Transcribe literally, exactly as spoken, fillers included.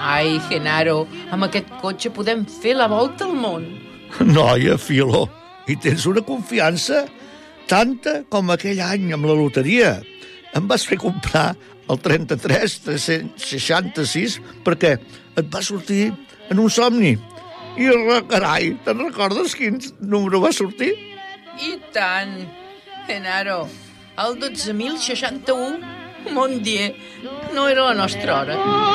Ai, Genaro, amb aquest cotxe podem fer la volta al món. Noia, Filo, i tens una confiança tanta com aquell any amb la loteria. Em vas fer comprar el trenta-tres tres-cents seixanta-sis perquè et va sortir en un somni. I, carai, te'n recordes quin número va sortir? I tant, Genaro, el dotze mil seixanta-u. Mon Dieu, no era la nostra hora.